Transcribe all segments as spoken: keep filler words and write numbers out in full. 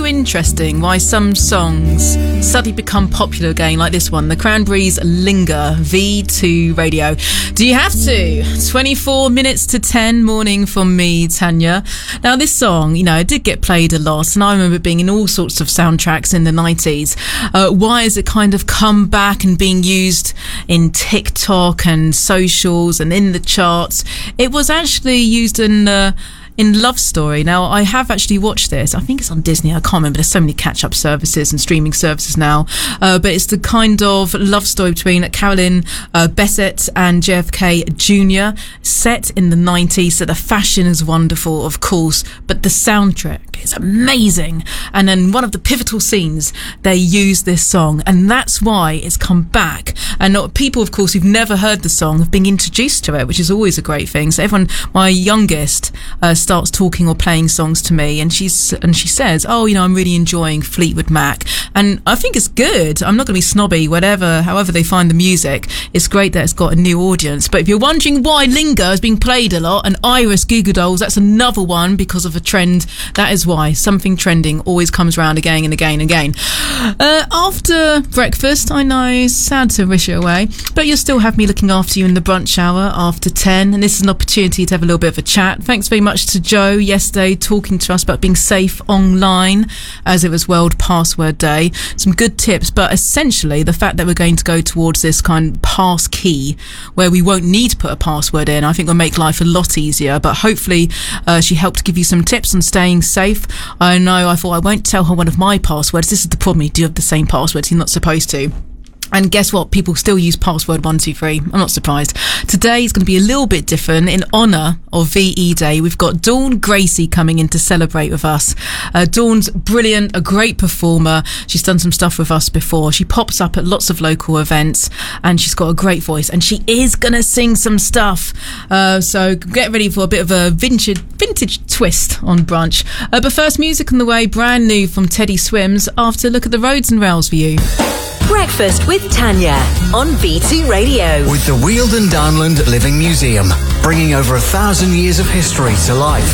interesting why some songs suddenly become popular again, like this one, The Cranberries' Linger, V two Radio. Do you have to? twenty-four minutes to ten morning from me, Tanya. Now, this song, you know, it did get played a lot, and I remember being in all sorts of soundtracks in the nineties. Uh, why has it kind of come back and being used in TikTok and socials and in the charts? It was actually used in... Uh, in Love Story. Now, I have actually watched this. I think it's on Disney. I can't remember. There's so many catch-up services and streaming services now. Uh, but it's the kind of love story between Carolyn uh, Bessette and J F K Junior set in the nineties. So the fashion is wonderful, of course, but the soundtrack is amazing. And then one of the pivotal scenes, they use this song, and that's why it's come back. And not, people, of course, who've never heard the song have been introduced to it, which is always a great thing. So everyone, my youngest, uh, starts talking or playing songs to me, and she's and she says, oh, you know, I'm really enjoying Fleetwood Mac, and I think it's good. I'm not going to be snobby, whatever, however they find the music. It's great that it's got a new audience. But if you're wondering why Linger has been played a lot, and Iris Goo Goo Dolls, that's another one because of a trend. That is why something trending always comes around again and again and again. Uh, after breakfast, I know, sad to wish it away, but you'll still have me looking after you in the brunch hour after ten, and this is an opportunity to have a little bit of a chat. Thanks very much to Joe yesterday talking to us about being safe online as it was World Password Day. Some good tips, but essentially the fact that we're going to go towards this kind of pass key where we won't need to put a password in, I think will make life a lot easier. But hopefully uh, she helped give you some tips on staying safe. I know I thought I won't tell her one of my passwords. This is the problem. You do have the same passwords. You're not supposed to. And guess what? People still use password one two three. I'm not surprised. Today is going to be a little bit different. In honour of V E Day, we've got Dawn Gracie coming in to celebrate with us. Uh, Dawn's brilliant, a great performer. She's done some stuff with us before. She pops up at lots of local events, and she's got a great voice, and she is going to sing some stuff. Uh, so get ready for a bit of a vintage, vintage twist on brunch. Uh, but first, music on the way, brand new from Teddy Swims, after Look at the Roads and Rails for you. Breakfast with Tanya on V two Radio. With the Wealden Downland Living Museum, bringing over a thousand years of history to life.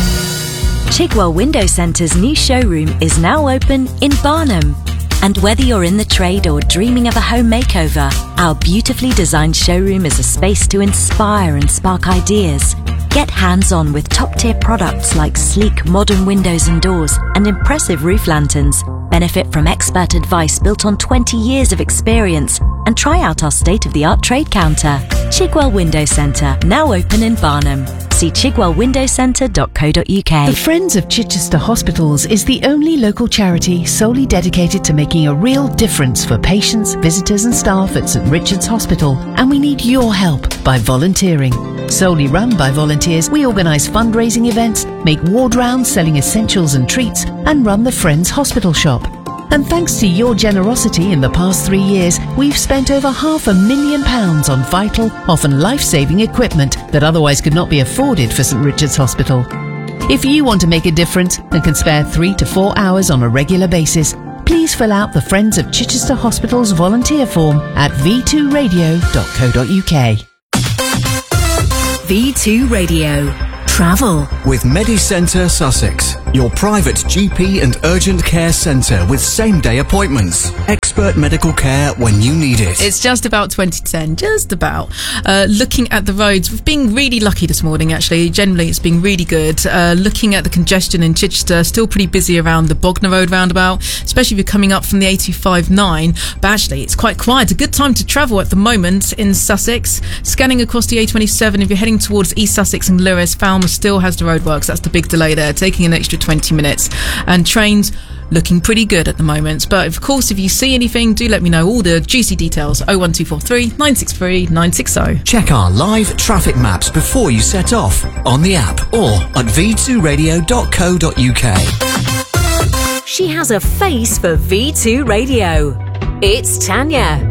Chigwell Window Centre's new showroom is now open in Barnham. And whether you're in the trade or dreaming of a home makeover, our beautifully designed showroom is a space to inspire and spark ideas. Get hands-on with top-tier products like sleek modern windows and doors and impressive roof lanterns. Benefit from expert advice built on twenty years of experience, and try out our state-of-the-art trade counter. Chigwell Window Centre, now open in Barnham. See chigwell window centre dot co dot uk. The Friends of Chichester Hospitals is the only local charity solely dedicated to making a real difference for patients, visitors and staff at St Richard's Hospital, and we need your help by volunteering. Solely run by volunteers, we organise fundraising events, make ward rounds selling essentials and treats, and run the Friends Hospital Shop. And thanks to your generosity in the past three years, we've spent over half a million pounds on vital, often life-saving equipment that otherwise could not be afforded for St Richard's Hospital. If you want to make a difference and can spare three to four hours on a regular basis, please fill out the Friends of Chichester Hospital's volunteer form at v two radio dot co dot uk. V two Radio. Travel. With MediCentre Sussex, your private G P and urgent care centre with same-day appointments. Expert medical care when you need it. It's just about twenty ten, just about. Uh, looking at the roads, we've been really lucky this morning, actually. Generally, it's been really good. Uh, looking at the congestion in Chichester, still pretty busy around the Bognor Road roundabout, especially if you're coming up from the A two five nine. But actually, it's quite quiet. A good time to travel at the moment in Sussex. Scanning across the A twenty-seven, if you're heading towards East Sussex and Lewes, Falmouth still has the roadworks. That's the big delay there, taking an extra twenty minutes. And trains looking pretty good at the moment. But of course, if you see anything, do let me know. All the juicy details, oh one two four three, nine six three, nine six zero. Check our live traffic maps before you set off on the app or at v two radio dot co dot uk. She has a face for V two Radio. It's Tanya.